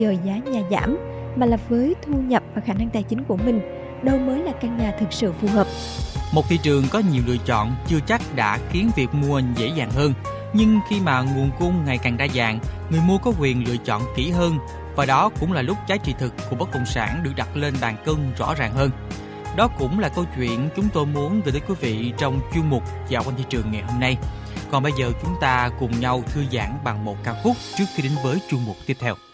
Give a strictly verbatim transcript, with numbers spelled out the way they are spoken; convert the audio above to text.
giờ giá nhà giảm, mà là với thu nhập và khả năng tài chính của mình, đâu mới là căn nhà thực sự phù hợp. Một thị trường có nhiều lựa chọn chưa chắc đã khiến việc mua dễ dàng hơn, nhưng khi mà nguồn cung ngày càng đa dạng, người mua có quyền lựa chọn kỹ hơn, và đó cũng là lúc giá trị thực của bất động sản được đặt lên bàn cân rõ ràng hơn. Đó cũng là câu chuyện chúng tôi muốn gửi tới quý vị trong chuyên mục Dạo quanh thị trường ngày hôm nay. Còn bây giờ chúng ta cùng nhau thư giãn bằng một ca khúc trước khi đến với chuyên mục tiếp theo.